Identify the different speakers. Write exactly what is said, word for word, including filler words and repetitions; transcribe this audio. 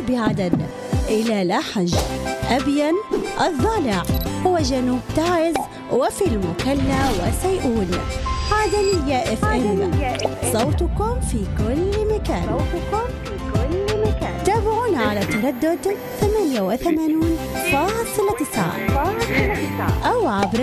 Speaker 1: غرب عدن إلى لاحج، أبين، الضالع وجنوب تعز وفي المكلا وسيئون. عدنية اف ام، صوتكم في كل مكان. تابعونا على تردد ثمانية وثمانين فاصلة تسعة أو عبر